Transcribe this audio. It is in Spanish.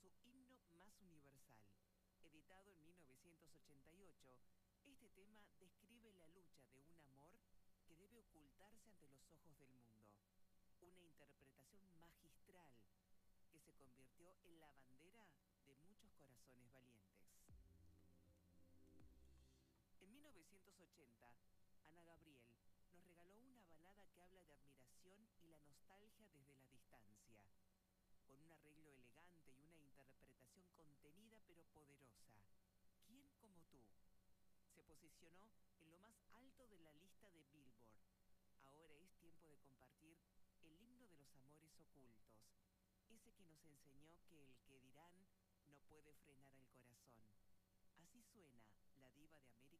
su himno más universal. Editado en 1988, este tema describe la lucha de un amor que debe ocultarse ante los ojos del mundo. Una interpretación magistral que se convirtió en la bandera de muchos corazones valientes. En 1980, Ana Gabriel nos regaló una balada que habla de admiración y la nostalgia desde la distancia, con un arreglo elegante y una interpretación contenida pero poderosa. ¿Quién como tú? Se posicionó en lo más alto de la lista de Billboard. Ahora es tiempo de compartir el himno de los amores ocultos, ese que nos enseñó que el que dirán no puede frenar el corazón. Así suena la diva de América